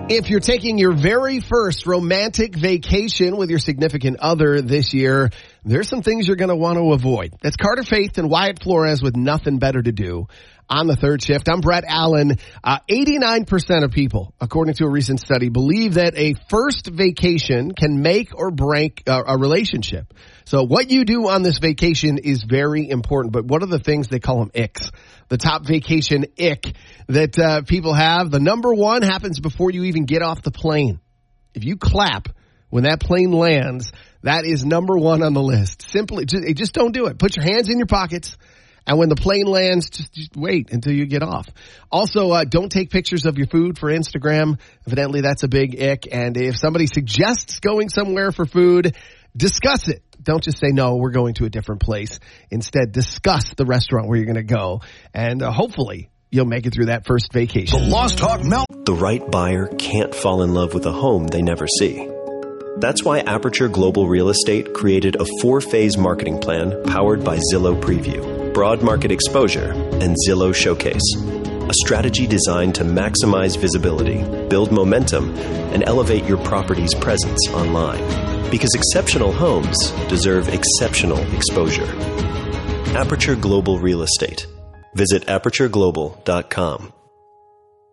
If you're taking your very first romantic vacation with your significant other this year, there's some things you're going to want to avoid. That's Carter Faith and Wyatt Flores with Nothing Better to Do on the third shift. I'm Brett Allen. 89% of people, according to a recent study, believe that a first vacation can make or break a relationship. So what you do on this vacation is very important. But what are the things they call them icks? The top vacation ick that people have. The number one happens before you even get off the plane. If you clap when that plane lands, that is number one on the list. Simply, just don't do it. Put your hands in your pockets. And when the plane lands, just wait until you get off. Also, don't take pictures of your food for Instagram. Evidently, that's a big ick. And if somebody suggests going somewhere for food, discuss it. Don't just say, no, we're going to a different place. Instead, discuss the restaurant where you're going to go. And hopefully, you'll make it through that first vacation. The Lost Hawk Melt. The right buyer can't fall in love with a home they never see. That's why Aperture Global Real Estate created a 4-phase marketing plan powered by Zillow Preview, Broad Market Exposure, and Zillow Showcase. A strategy designed to maximize visibility, build momentum, and elevate your property's presence online. Because exceptional homes deserve exceptional exposure. Aperture Global Real Estate. Visit apertureglobal.com.